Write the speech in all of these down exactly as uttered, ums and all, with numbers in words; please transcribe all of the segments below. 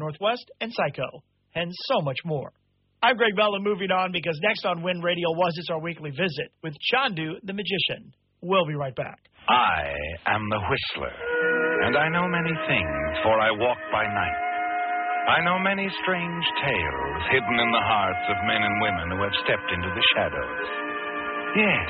Northwest, and Psycho, and so much more. I'm Greg Bell, and moving on because next on Win Radio was It's Our Weekly Visit with Chandu the Magician. We'll be right back. I am the Whistler, and I know many things, for I walk by night. I know many strange tales hidden in the hearts of men and women who have stepped into the shadows. Yes,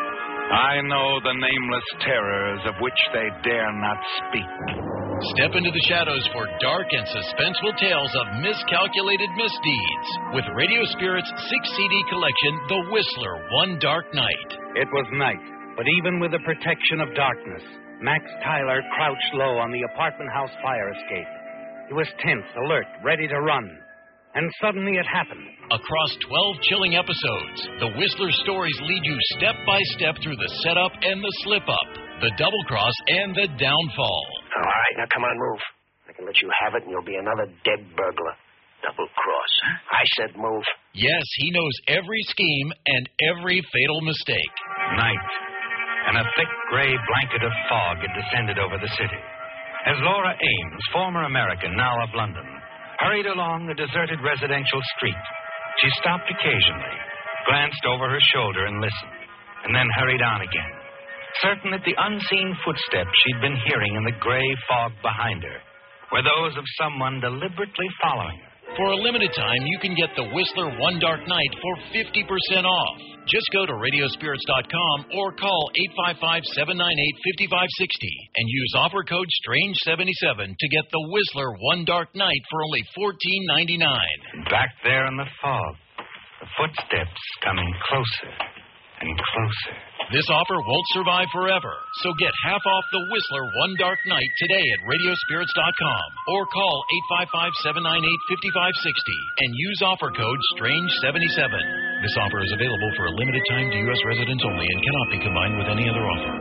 I know the nameless terrors of which they dare not speak. Step into the shadows for dark and suspenseful tales of miscalculated misdeeds with Radio Spirit's six-C D collection, The Whistler, One Dark Night. It was night, but even with the protection of darkness, Max Tyler crouched low on the apartment house fire escape. He was tense, alert, ready to run. And suddenly it happened. Across twelve chilling episodes, the Whistler stories lead you step by step through the setup and the slip-up, the double-cross and the downfall. All right, now come on, move. I can let you have it and you'll be another dead burglar. Double-cross, huh? I said move. Yes, he knows every scheme and every fatal mistake. Night, and a thick gray blanket of fog had descended over the city. As Laura Ames, former American, now of London, hurried along the deserted residential street, she stopped occasionally, glanced over her shoulder and listened, and then hurried on again, certain that the unseen footsteps she'd been hearing in the gray fog behind her were those of someone deliberately following her. For a limited time, you can get the Whistler One Dark Night for fifty percent off. Just go to radio spirits dot com or call eight five five, seven nine eight, five five six zero and use offer code strange seventy-seven to get the Whistler One Dark Night for only fourteen ninety-nine. Back there in the fog, the footsteps coming closer and closer. This offer won't survive forever, so get half off the Whistler One Dark Night today at radio spirits dot com or call eight five five, seven nine eight, five five six zero and use offer code strange seventy-seven. This offer is available for a limited time to U S residents only and cannot be combined with any other offer.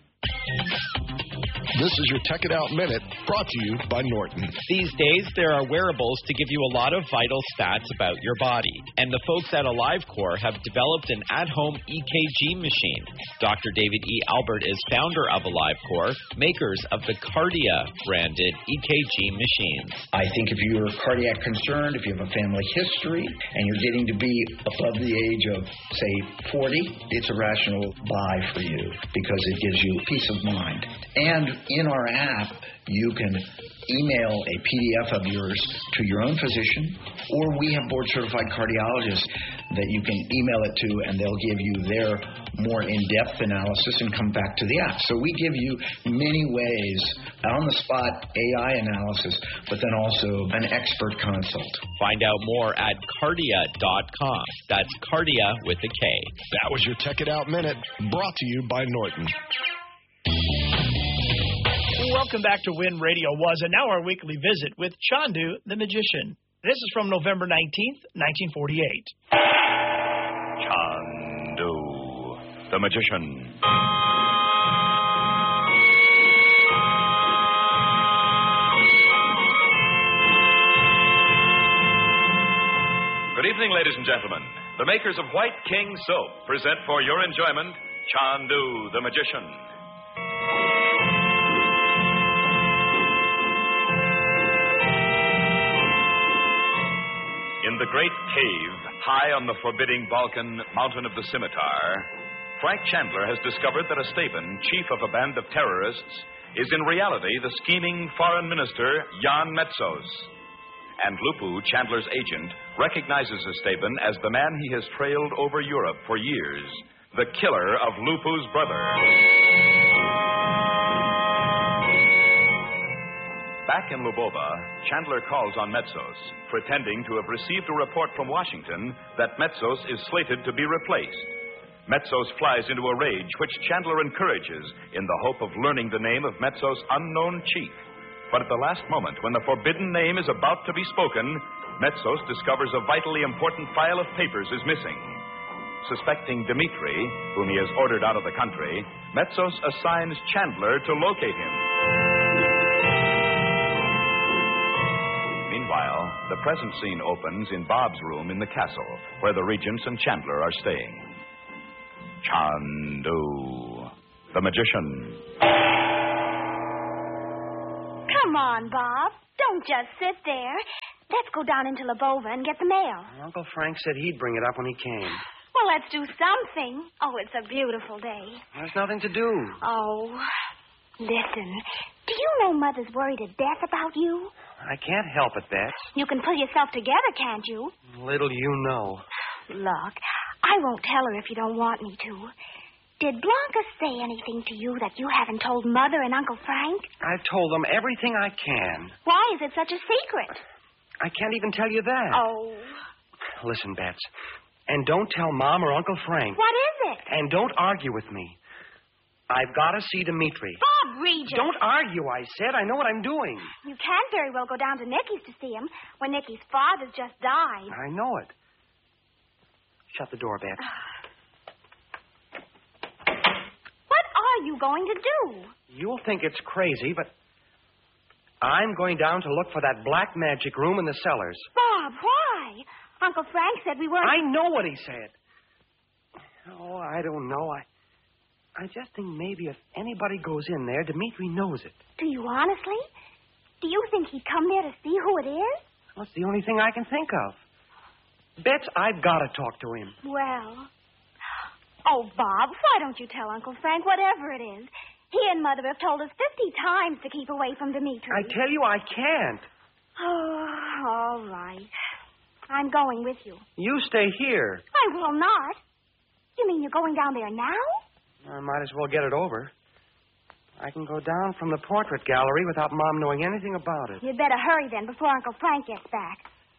This is your Tech It Out Minute, brought to you by Norton. These days, there are wearables to give you a lot of vital stats about your body. And the folks at AliveCor have developed an at-home E K G machine. Doctor David E. Albert is founder of AliveCor, makers of the Kardia-branded E K G machines. I think if you're cardiac concerned, if you have a family history, and you're getting to be above the age of, say, forty, it's a rational buy for you because it gives you peace of mind. And in our app, you can email a P D F of yours to your own physician, or we have board-certified cardiologists that you can email it to, and they'll give you their more in-depth analysis and come back to the app. So we give you many ways, on-the-spot A I analysis, but then also an expert consult. Find out more at Kardia dot com. That's Kardia with a K. That was your Tech It Out Minute, brought to you by Norton. Welcome back to Win Radio Was, and now our weekly visit with Chandu the Magician. This is from November nineteenth, nineteen forty-eight. Chandu the Magician. Good evening, ladies and gentlemen. The makers of White King Soap present for your enjoyment Chandu the Magician. In the great cave, high on the forbidding Balkan mountain of the Scimitar, Frank Chandler has discovered that Esteban, chief of a band of terrorists, is in reality the scheming foreign minister, Jan Metzos. And Lupu, Chandler's agent, recognizes Esteban as the man he has trailed over Europe for years, the killer of Lupu's brother. Back in Lubova, Chandler calls on Metzos, pretending to have received a report from Washington that Metzos is slated to be replaced. Metzos flies into a rage, which Chandler encourages in the hope of learning the name of Metzos' unknown chief. But at the last moment, when the forbidden name is about to be spoken, Metzos discovers a vitally important file of papers is missing. Suspecting Dmitri, whom he has ordered out of the country, Metzos assigns Chandler to locate him. Meanwhile, the present scene opens in Bob's room in the castle, where the regents and Chandler are staying. Chandu, the magician. Come on, Bob. Don't just sit there. Let's go down into Lobova and get the mail. Uncle Frank said he'd bring it up when he came. Well, let's do something. Oh, it's a beautiful day. There's nothing to do. Oh, listen. Do you know Mother's worried to death about you? I can't help it, Bets. You can pull yourself together, can't you? Little you know. Look, I won't tell her if you don't want me to. Did Blanca say anything to you that you haven't told Mother and Uncle Frank? I've told them everything I can. Why is it such a secret? I can't even tell you that. Oh. Listen, Bets. And don't tell Mom or Uncle Frank. What is it? And don't argue with me. I've got to see Dimitri. Bob Regis. Don't argue, I said. I know what I'm doing. You can't very well go down to Nicky's to see him when Nicky's father's just died. I know it. Shut the door, Bets. What are you going to do? You'll think it's crazy, but I'm going down to look for that black magic room in the cellars. Bob, why? Uncle Frank said we weren't... I know what he said. Oh, I don't know. I I just think maybe if anybody goes in there, Dimitri knows it. Do you honestly? Do you think he'd come there to see who it is? Well, it's the only thing I can think of. Bets, I've got to talk to him. Well... Oh, Bob, why don't you tell Uncle Frank whatever it is? He and Mother have told us fifty times to keep away from Dimitri. I tell you, I can't. Oh, all right. I'm going with you. You stay here. I will not. You mean you're going down there now? I might as well get it over. I can go down from the portrait gallery without Mom knowing anything about it. You'd better hurry then before Uncle Frank gets back.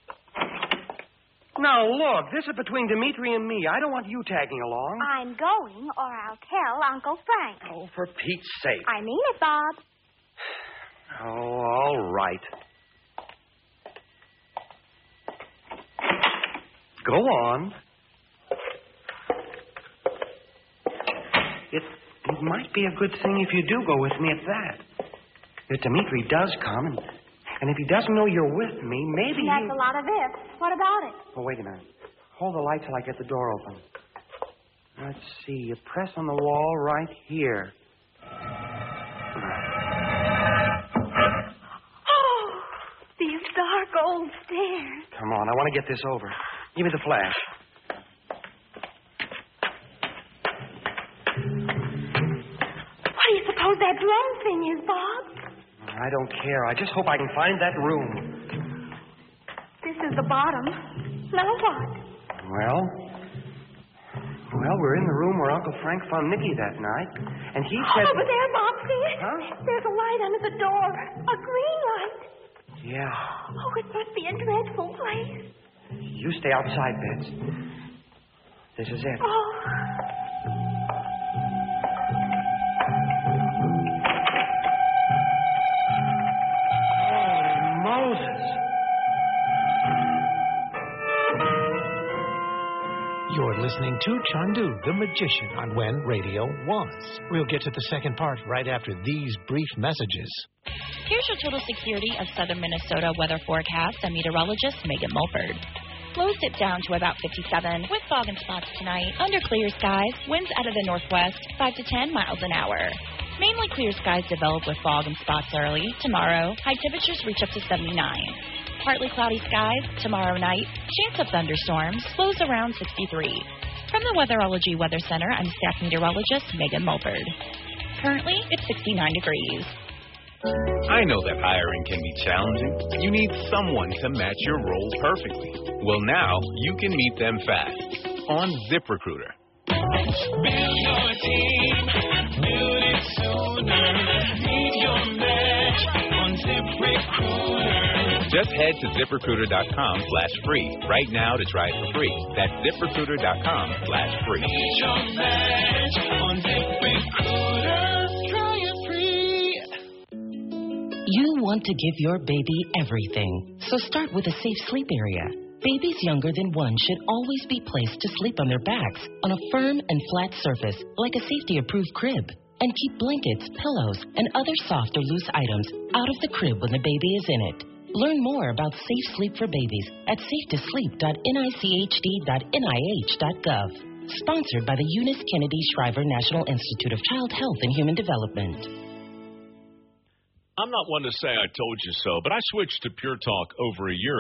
Now, look, this is between Dimitri and me. I don't want you tagging along. I'm going, or I'll tell Uncle Frank. Oh, for Pete's sake. I mean it, Bob. Oh, all right. Go on. It, it might be a good thing if you do go with me at that. If Dimitri does come, and, and if he doesn't know you're with me, maybe That's he... a lot of ifs. What about it? Oh, wait a minute. Hold the light till I get the door open. Let's see. You press on the wall right here. Oh, these dark old stairs. Come on, I want to get this over. Give me the flash. What do you suppose that drum thing is, Bob? I don't care. I just hope I can find that room. This is the bottom. Now what? Well, well, we're in the room where Uncle Frank found Nicky that night, and he said... Over there, Bob, see? Huh? There's a light under the door. A green light. Yeah. Oh, it must be a dreadful place. You stay outside, Bets. This is it. Oh. Moses. You're listening to Chandu, the Magician, on When Radio Was. We'll get to the second part right after these brief messages. Here's your total security of southern Minnesota weather forecast and meteorologist Megan Mulford. Lows dip down to about fifty-seven with fog and spots tonight. Under clear skies, winds out of the northwest, five to ten miles an hour. Mainly clear skies develop with fog and spots early. Tomorrow, high temperatures reach up to seventy-nine. Partly cloudy skies. Tomorrow night, chance of thunderstorms. Lows around sixty-three. From the Weatherology Weather Center, I'm staff meteorologist Megan Mulford. Currently, it's sixty-nine degrees. I know that hiring can be challenging. You need someone to match your role perfectly. Well, now you can meet them fast on ZipRecruiter. Build your team, build it sooner. Meet your match on ZipRecruiter. Just head to ZipRecruiter.com slash free right now to try it for free. That's ZipRecruiter.com slash free. Meet your match on ZipRecruiter. Try it free. You want to give your baby everything, so start with a safe sleep area. Babies younger than one should always be placed to sleep on their backs on a firm and flat surface like a safety-approved crib. And keep blankets, pillows, and other soft or loose items out of the crib when the baby is in it. Learn more about safe sleep for babies at safe to sleep dot N I C H D dot N I H dot gov. Sponsored by the Eunice Kennedy Shriver National Institute of Child Health and Human Development. I'm not one to say I told you so, but I switched to Pure Talk over a year